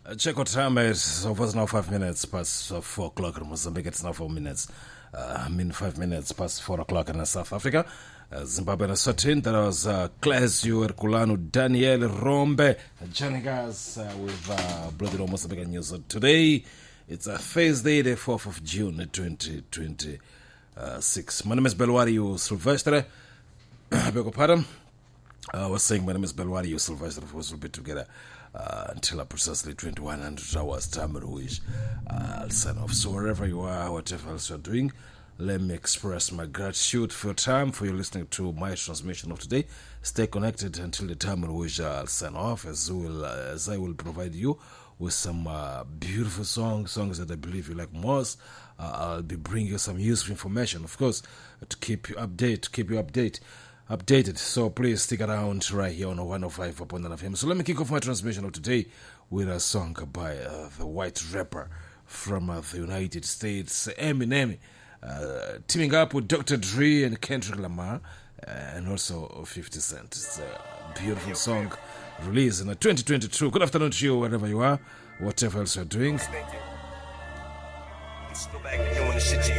Check what time it is. So it's now 5 minutes past 4 o'clock in Mozambique. It's now 4 minutes. 5 minutes past 4 o'clock in South Africa. Zimbabwe and Eswatini. That was Clesio Herculano, Daniel Rombe joining us with Bloody Mozambique News. So today, it's a Thursday, the 4th of June, 2026. My name is Belwario Silvestre. I beg your pardon. I was saying my name is Belwario Silvestre. Of course, we'll be together until precisely 2100 hours time at which I'll sign off. So wherever you are, whatever else you're doing, let me express my gratitude for your time, for you listening to my transmission of today. Stay connected until the time at which I'll sign off, as I will provide you with some beautiful songs that I believe you like most. I'll be bringing you some useful information, of course, to keep you updated. So please stick around right here on 105.9 FM. So let me kick off my transmission of today with a song by the white rapper from the United States, Eminem, teaming up with Dr. Dre and Kendrick Lamar, and also 50 Cent. It's a beautiful song released in 2022. Good afternoon to you wherever you are, whatever else you're doing. Go back to doing the shit you